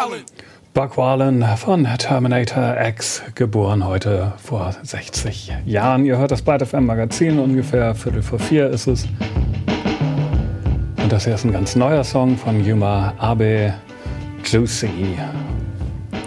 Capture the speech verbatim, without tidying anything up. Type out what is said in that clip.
Wallen. Buck Wallen von Terminator X, geboren heute vor sechzig Jahren. Ihr hört das Byte F M Magazin, ungefähr Viertel vor vier ist es. Und das hier ist ein ganz neuer Song von Yuma Abe, Juicy.